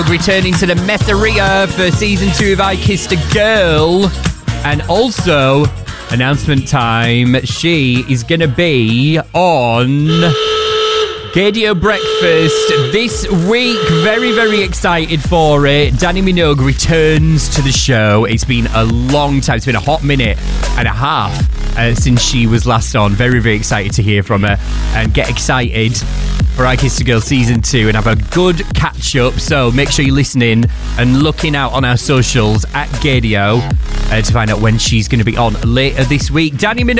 Returning to the Messeria for season 2 of I Kissed a Girl. And also, announcement time, she is going to be on Gaydio Breakfast this week. Very, very excited for it. Dannii Minogue returns to the show. It's been a long time. It's been a hot minute and a half since she was last on. Very, very excited to hear from her and get excited for I Kissed a Girl season 2 and have a good catch up. So make sure you're listening and looking out on our socials at Gaydio to find out when she's going to be on later this week. Dannii Minogue.